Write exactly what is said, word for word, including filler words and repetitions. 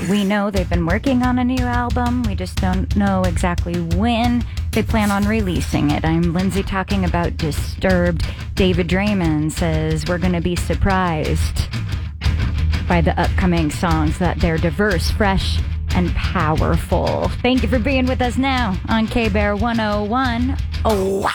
we know they've been working on a new album. We just don't know exactly when they plan on releasing it. I'm Lindsay talking about Disturbed. David Draymond says we're going to be surprised by the upcoming songs, that they're diverse, fresh, and powerful. Thank you for being with us now on K-Bear one oh one. Oh, wow.